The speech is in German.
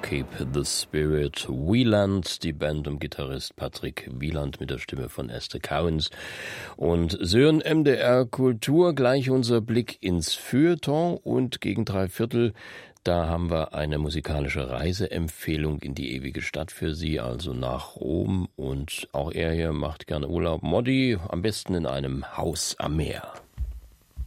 Keep the Spirit. Wieland, die Band um Gitarrist Patrick Wieland mit der Stimme von Esther Cowens. Und Sören MDR Kultur, gleich unser Blick ins Feuilleton und gegen 3/4, da haben wir eine musikalische Reiseempfehlung in die ewige Stadt für Sie, also nach Rom. Und auch er hier macht gerne Urlaub. Modi, am besten in einem Haus am Meer.